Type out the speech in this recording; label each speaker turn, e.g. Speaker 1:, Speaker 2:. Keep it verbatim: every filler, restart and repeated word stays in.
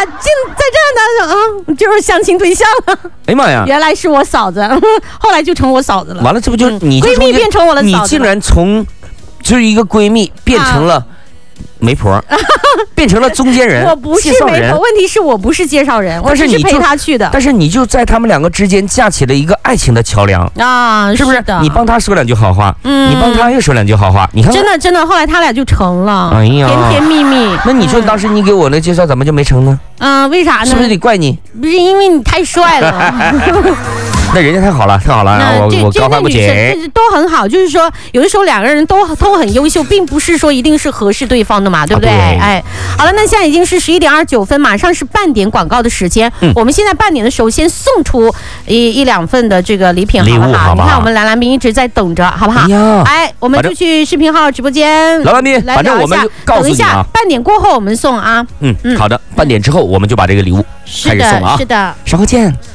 Speaker 1: 竟在这儿呢，嗯，就是相亲对象了。
Speaker 2: 哎呀妈呀！
Speaker 1: 原来是我嫂子，后来就成我嫂子了。
Speaker 2: 完了，这不就你就
Speaker 1: 闺蜜变成我的嫂子了？
Speaker 2: 你竟然从就是一个闺蜜变成了。媒婆变成了中间人，
Speaker 1: 我不是媒婆，问题是我不是介绍人，我只是陪他去的。
Speaker 2: 但是你就在他们两个之间架起了一个爱情的桥梁
Speaker 1: 啊，
Speaker 2: 是不是？
Speaker 1: 是
Speaker 2: 你帮他说两句好话，嗯，你帮他又说两句好话，你看
Speaker 1: 真的真的，后来他俩就成了，
Speaker 2: 哎呀，
Speaker 1: 甜甜蜜蜜。
Speaker 2: 那你说当时你给我那介绍怎么就没成呢？
Speaker 1: 嗯，为啥呢？
Speaker 2: 是不是得怪你？
Speaker 1: 不是因为你太帅了。
Speaker 2: 那人家太好了，太好了，我我高攀不起，
Speaker 1: 都很好。就是说，有的时候两个人都都很优秀，并不是说一定是合适对方的嘛，对不对？啊、对哎，好了，那现在已经是十一点二十九分，马上是半点广告的时间。嗯、我们现在半点的时候，先送出一一两份的这个礼品，好不好？好不好？你看我们蓝蓝兵一直在等着，好不好？哎，哎我们就去视频号直播间，
Speaker 2: 蓝蓝兵，反正我们就告诉你啊，
Speaker 1: 等一下，半点过后我们送啊。
Speaker 2: 嗯嗯，好的，半点之后我们就把这个礼物开始送啊。
Speaker 1: 是的，
Speaker 2: 稍后见。